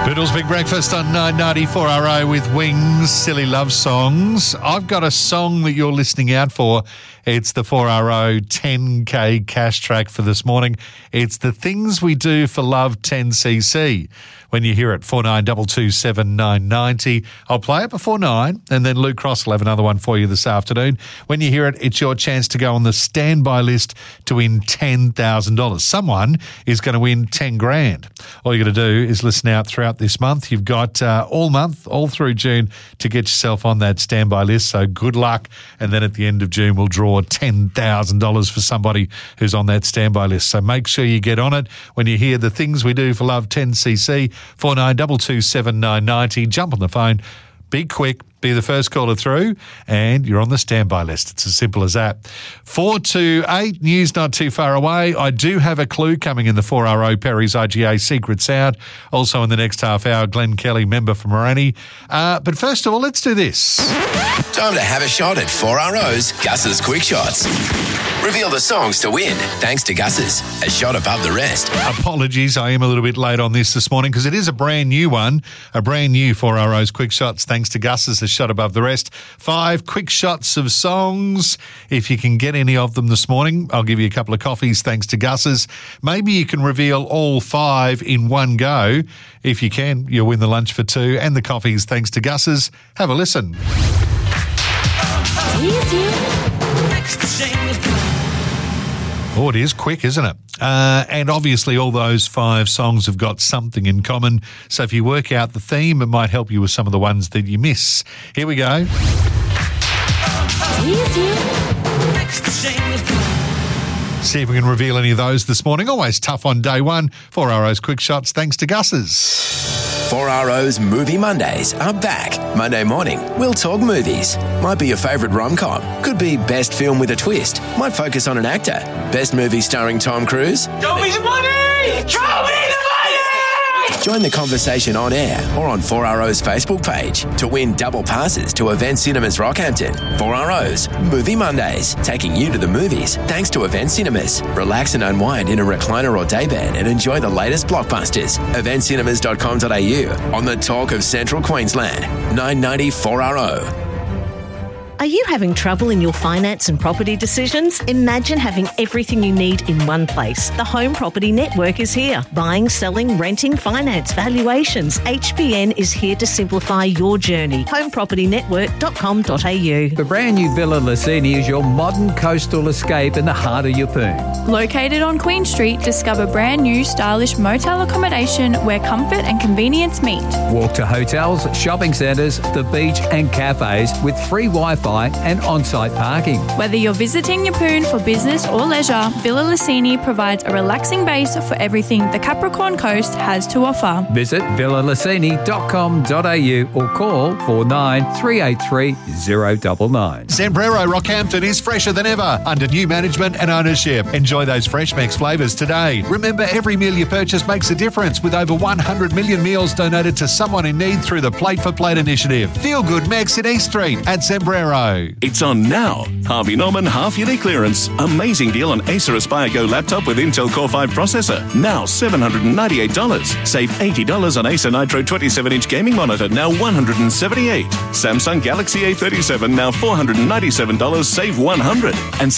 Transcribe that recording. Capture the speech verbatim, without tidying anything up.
Biddle's Big Breakfast on nine ninety four R O with Wings, Silly Love Songs. I've got a song that you're listening out for. It's the four R O ten K cash track for this morning. It's the Things We Do for Love ten C C. When you hear it, four nine two two seven nine nine zero. I'll play it before nine, and then Luke Cross will have another one for you this afternoon. When you hear it, it's your chance to go on the standby list to win ten thousand dollars. Someone is going to win ten grand. All you got to do is listen out throughout this month. You've got uh, all month, all through June, to get yourself on that standby list. So good luck. And then at the end of June, we'll draw ten thousand dollars for somebody who's on that standby list. So make sure you get on it. When you hear the Things We Do for Love ten C C, four nine two two seven nine nine zero, jump on the phone, be quick, be the first caller through, and you're on the standby list. It's as simple as that. four two eight, news not too far away. I do have a clue coming in the four R O Perry's I G A Secret Sound. Also in the next half hour, Glenn Kelly, member for Morani. Uh, but first of all, let's do this. Time to have a shot at four R O's Gus's Quick Shots. Reveal the songs to win, thanks to Gus's, a shot above the rest. Apologies, I am a little bit late on this this morning because it is a brand new one, a brand new four R O's Quick Shots, thanks to Gus's, a shot above the rest. Five quick shots of songs. If you can get any of them this morning, I'll give you a couple of coffees, thanks to Gus's. Maybe you can reveal all five in one go. If you can, you'll win the lunch for two and the coffees, thanks to Gus's. Have a listen. Oh, it is quick, isn't it? Uh, and obviously all those five songs have got something in common. So if you work out the theme, it might help you with some of the ones that you miss. Here we go. See if we can reveal any of those this morning. Always tough on day one. four R O's Quick Shots, thanks to Gus's. four R O's Movie Mondays are back. Monday morning, we'll talk movies. Might be your favourite rom-com. Could be best film with a twist. Might focus on an actor. Best movie starring Tom Cruise. Show me the money! Show me the money! Join the conversation on air or on four R O's Facebook page to win double passes to Event Cinemas Rockhampton. four R O's Movie Mondays, taking you to the movies thanks to Event Cinemas. Relax and unwind in a recliner or daybed and enjoy the latest blockbusters. event cinemas dot com dot a u on the talk of Central Queensland. nine ninety four R O. Are you having trouble in your finance and property decisions? Imagine having everything you need in one place. The Home Property Network is here. Buying, selling, renting, finance, valuations. H B N is here to simplify your journey. home property network dot com dot a u. The brand new Villa Lucini is your modern coastal escape in the heart of Yeppoon. Located on Queen Street, discover brand new stylish motel accommodation where comfort and convenience meet. Walk to hotels, shopping centres, the beach and cafes with free Wi-Fi and on-site parking. Whether you're visiting Yeppoon for business or leisure, Villa Lucini provides a relaxing base for everything the Capricorn Coast has to offer. Visit villa lucini dot com dot a u or call four nine three eight three zero nine nine. Zambrero Rockhampton is fresher than ever under new management and ownership. Enjoy those fresh mix flavours today. Remember, every meal you purchase makes a difference with over one hundred million meals donated to someone in need through the Plate for Plate initiative. Feel good Mex in East Street at Zambrero. It's on now. Harvey Norman half-yearly clearance. Amazing deal on Acer Aspire Go laptop with Intel Core five processor. Now seven hundred ninety-eight dollars. Save eighty dollars on Acer Nitro twenty-seven inch gaming monitor, now one hundred seventy-eight dollars. Samsung Galaxy A thirty-seven, now four hundred ninety-seven dollars. Save one hundred dollars. And